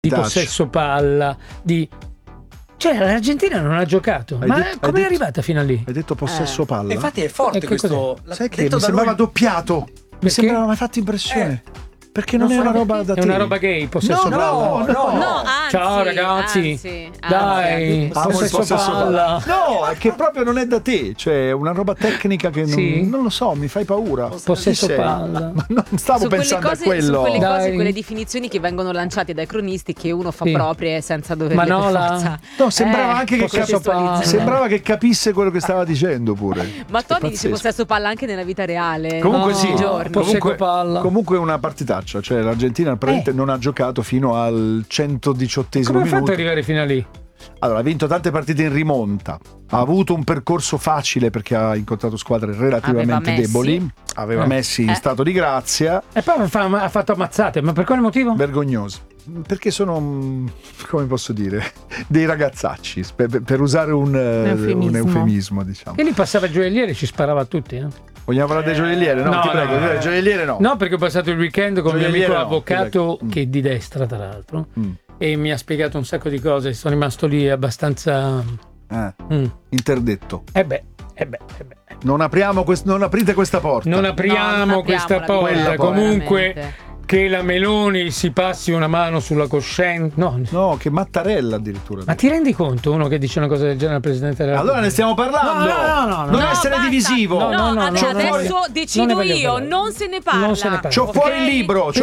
di possesso palla, cioè l'Argentina non ha giocato. Come è arrivata fino a lì? Hai detto possesso palla? Infatti è forte questo. Sai che mi sembrava doppiato. Mi sembrava, mi ha fatto impressione. Perché non è una roba da te. È una roba gay, possesso palla. No, ciao ragazzi. Dai, possesso palla. No, è che proprio non è da te. Cioè è una roba tecnica che non lo so, mi fai paura. Possesso palla. Ma non stavo pensando a quello. Su quelle cose, quelle definizioni che vengono lanciate dai cronisti che uno fa proprie senza doverle per forza. No, sembrava anche che capisse quello che stava dicendo pure. Ma Tony dice possesso palla anche nella vita reale. Comunque sì, comunque una partitaccia. Cioè l'Argentina praticamente non ha giocato fino al 118esimo minuto. Come ha fatto ad arrivare fino a lì? Allora, ha vinto tante partite in rimonta, ha avuto un percorso facile perché ha incontrato squadre relativamente deboli, aveva Messi in stato di grazia e poi ha fatto ammazzate. Ma per quale motivo? Vergognosi. Perché sono, come posso dire, dei ragazzacci, per usare un eufemismo, diciamo. E lì passava il gioielliere e ci sparava a tutti, Vogliamo parlare del gioielliere? No, ti prego, gioielliere no. No, perché ho passato il weekend con il mio amico avvocato, che è di destra tra l'altro, e mi ha spiegato un sacco di cose, sono rimasto lì abbastanza interdetto. Non aprite questa porta. Non apriamo questa porta. Comunque che la Meloni si passi una mano sulla coscienza. No, che Mattarella addirittura. Ma ti rendi conto uno che dice una cosa del genere al Presidente della Repubblica? Allora ne stiamo parlando. Non essere divisivo. Adesso decido io, non se ne parla. C'ho fuori il libro.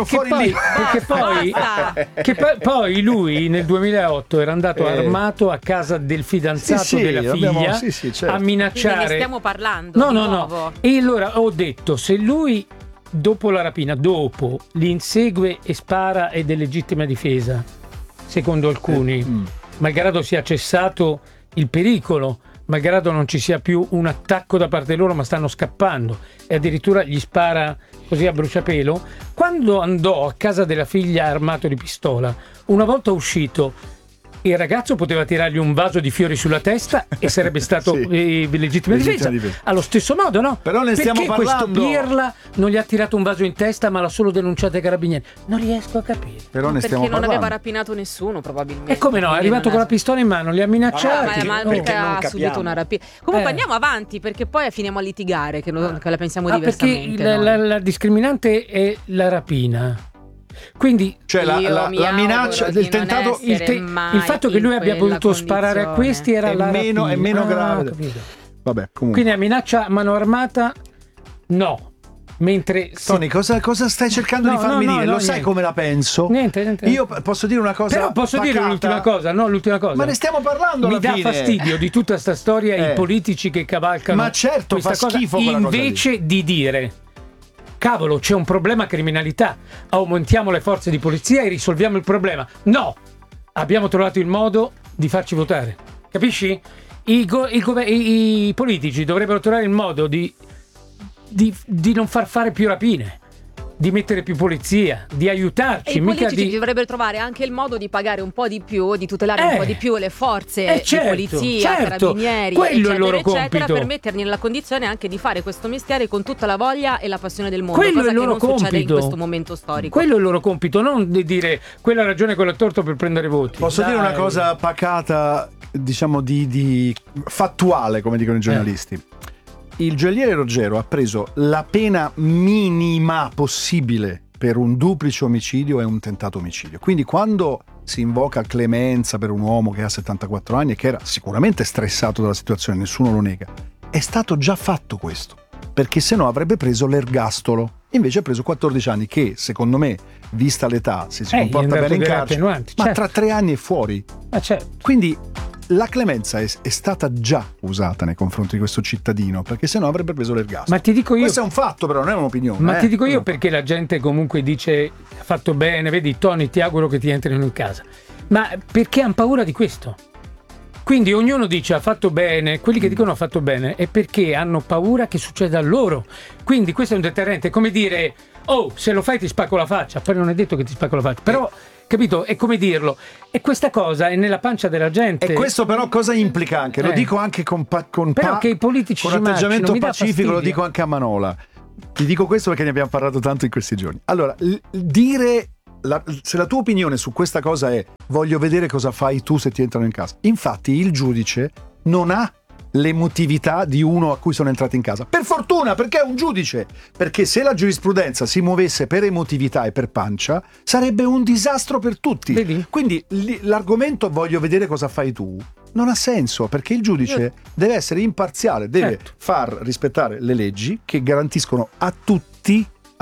Perché poi lui nel 2008 era andato armato a casa del fidanzato della figlia certo. a minacciare. Quindi ne stiamo parlando. No. E allora ho detto, se lui dopo la rapina, li insegue e spara è legittima difesa, secondo alcuni, malgrado sia cessato il pericolo, malgrado non ci sia più un attacco da parte loro, ma stanno scappando, e addirittura gli spara così a bruciapelo. Quando andò a casa della figlia armato di pistola, una volta uscito, il ragazzo poteva tirargli un vaso di fiori sulla testa e sarebbe stato legittima difesa. Allo stesso modo, no? Però ne stiamo parlando. Questo Pirla non gli ha tirato un vaso in testa, ma l'ha solo denunciato ai carabinieri. Non riesco a capire. Però ne stiamo perché non parlando. aveva rapinato nessuno, probabilmente. E come no? È arrivato con la pistola in mano, li ha minacciati. Ma perché ha subito una rapina. Comunque andiamo avanti, perché poi finiamo a litigare, che la pensiamo diversamente. Perché la discriminante è la rapina. Quindi cioè la minaccia del tentato, il fatto che lui abbia potuto sparare a questi era la rapina. È meno grave. Vabbè, comunque. Quindi la minaccia a mano armata no. Mentre Tony, cosa stai cercando di farmi dire? Lo sai come la penso? Niente. Io posso dire una cosa. Però posso dire l'ultima cosa. Ma ne stiamo parlando alla fine. Mi dà fastidio di tutta sta storia i politici che cavalcano. Ma certo, questa fa schifo cosa, quella cosa invece di dire: cavolo, c'è un problema criminalità, aumentiamo le forze di polizia e risolviamo il problema. No, abbiamo trovato il modo di farci votare. Capisci? I politici dovrebbero trovare il modo di non far fare più rapine, di mettere più polizia, di aiutarci. E i politici dovrebbero trovare anche il modo di pagare un po' di più, di tutelare un po' di più le forze di polizia, carabinieri, quello è il loro eccetera, compito, per metterli nella condizione anche di fare questo mestiere con tutta la voglia e la passione del mondo, quello cosa è il loro che non compito. succede in questo momento storico. Quello è il loro compito, non di dire quella ragione, quello torto per prendere voti. Posso dire una cosa pacata, diciamo di fattuale, come dicono i giornalisti. Il gioielliere Ruggero ha preso la pena minima possibile per un duplice omicidio e un tentato omicidio. Quindi quando si invoca clemenza per un uomo che ha 74 anni e che era sicuramente stressato dalla situazione, nessuno lo nega, è stato già fatto questo, perché se no avrebbe preso l'ergastolo. Invece ha preso 14 anni che, secondo me, vista l'età, se si comporta bene in carcere, ma tra 3 anni è fuori. Certo. Quindi la clemenza è stata già usata nei confronti di questo cittadino, perché sennò avrebbe preso l'ergastolo. Ma ti dico io, questo è un fatto, però non è un'opinione. Ma ti dico io perché la gente comunque dice ha fatto bene, vedi Tony, ti auguro che ti entrino in casa. Ma perché hanno paura di questo? Quindi ognuno dice ha fatto bene, quelli che dicono ha fatto bene è perché hanno paura che succeda a loro. Quindi questo è un deterrente, è come dire oh, se lo fai ti spacco la faccia. Poi non è detto che ti spacco la faccia, però capito? È come dirlo. E questa cosa è nella pancia della gente. E questo però cosa implica anche? Lo dico anche con che i politici con atteggiamento pacifico, lo dico anche a Manola. Ti dico questo perché ne abbiamo parlato tanto in questi giorni. Allora, dire se la tua opinione su questa cosa è voglio vedere cosa fai tu se ti entrano in casa, infatti il giudice non ha l'emotività di uno a cui sono entrati in casa. Per fortuna, perché è un giudice. Perché se la giurisprudenza si muovesse per emotività e per pancia, sarebbe un disastro per tutti. Vedi? Quindi l'argomento voglio vedere cosa fai tu non ha senso, perché il giudice deve essere imparziale, deve far rispettare le leggi che garantiscono a tutti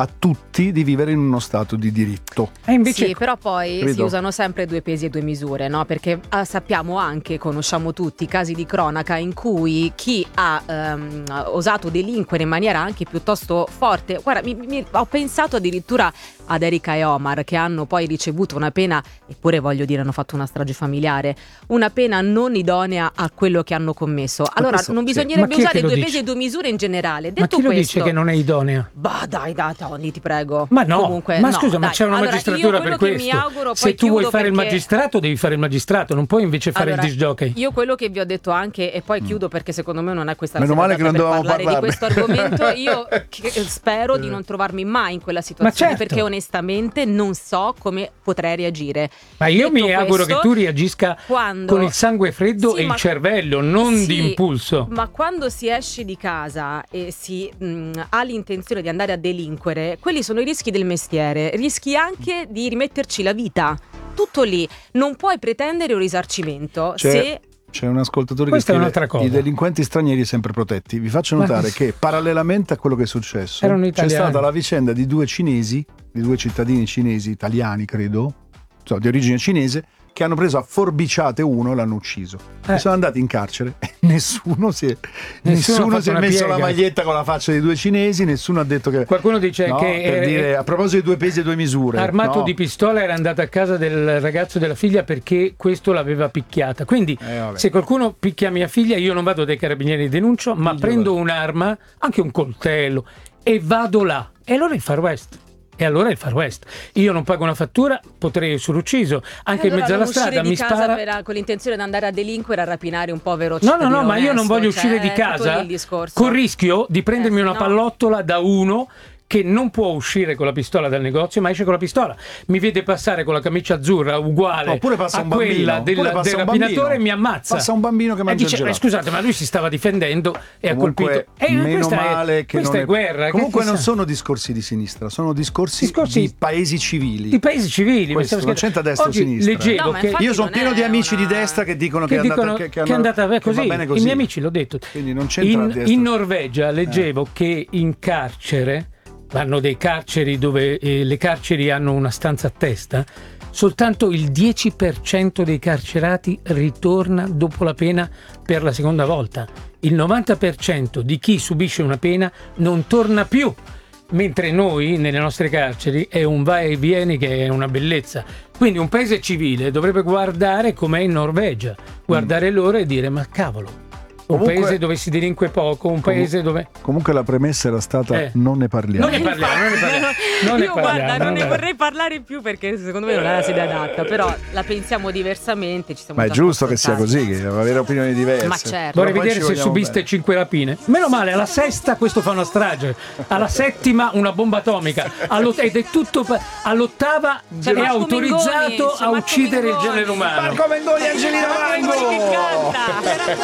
di vivere in uno stato di diritto. Sì, però poi si usano sempre due pesi e due misure, no? Perché sappiamo anche, conosciamo tutti casi di cronaca in cui chi ha osato delinquere in maniera anche piuttosto forte. Guarda, ho pensato addirittura ad Erika e Omar, che hanno poi ricevuto una pena, eppure voglio dire hanno fatto una strage familiare, una pena non idonea a quello che hanno commesso. Allora non bisognerebbe usare due pesi e due misure in generale. Detto ma chi lo questo, dice che non è idonea? Bah dai Tony, ti prego. Ma no, comunque, ma scusa, ma c'è una magistratura per questo. Mi auguro, se tu vuoi fare il magistrato devi fare il magistrato, non puoi invece fare il disc jockey. Io quello che vi ho detto anche, e poi chiudo perché secondo me non è questa la serata per parlare di questo argomento. Io spero di non trovarmi mai in quella situazione, perché onestamente non so come potrei reagire. Ma io mi auguro che tu reagisca con il sangue freddo e il cervello, non di impulso. Ma quando si esce di casa e si ha l'intenzione di andare a delinquere, quelli sono i rischi del mestiere, rischi anche di rimetterci la vita. Tutto lì, non puoi pretendere un risarcimento C'è un ascoltatore che scrive: i delinquenti stranieri sempre protetti. Vi faccio notare che parallelamente a quello che è successo c'è stata la vicenda di due cittadini cinesi, italiani credo, di origine cinese, che hanno preso a forbiciate uno e l'hanno ucciso. Sono andati in carcere e nessuno si è messo la maglietta con la faccia dei due cinesi, nessuno ha detto che... Qualcuno dice che... Per dire, a proposito di due pesi e due misure... Armato di pistola era andato a casa del ragazzo della figlia perché questo l'aveva picchiata. Quindi se qualcuno picchia mia figlia io non vado dai carabinieri e denuncio, ma prendo un'arma, anche un coltello, e vado là. E allora il Far West. Io non pago una fattura, potrei essere ucciso anche in mezzo alla strada, mi spara con l'intenzione di andare a delinquere, a rapinare un povero cittadino. No, ma io non voglio uscire di casa col rischio di prendermi una pallottola da uno che non può uscire con la pistola dal negozio, ma esce con la pistola. Mi vede passare con la camicia azzurra uguale a quella del rapinatore e mi ammazza. Passa un bambino che mangia il gelato. Scusate, ma lui si stava difendendo e ha colpito. Meno male che questa è guerra. Comunque non sono discorsi di sinistra, sono discorsi di paesi civili. Di paesi civili. Questo non c'entra destra o sinistra. Leggevo che io sono pieno di amici di destra che dicono che è andata così. I miei amici l'ho detto. Quindi non c'entra in Norvegia leggevo che in carcere hanno dei carceri dove le carceri hanno una stanza a testa, soltanto il 10% dei carcerati ritorna dopo la pena per la seconda volta. Il 90% di chi subisce una pena non torna più, mentre noi nelle nostre carceri è un vai e vieni che è una bellezza. Quindi un paese civile dovrebbe guardare com'è in Norvegia, guardare loro e dire ma cavolo, un paese dove si delinque poco, un paese dove... Comunque la premessa era stata non ne parliamo. Non ne vorrei parlare più perché secondo me non è la sede adatta, però la pensiamo diversamente. Ma è giusto che sia così, che avere opinioni diverse. Ma certo. Vorrei vedere se subiste 5 rapine. Meno male, alla sesta questo fa una strage, alla settima una bomba atomica, ed è tutto all'8ª è autorizzato a uccidere il genere umano. Marco Mengoni, Angelina Mango!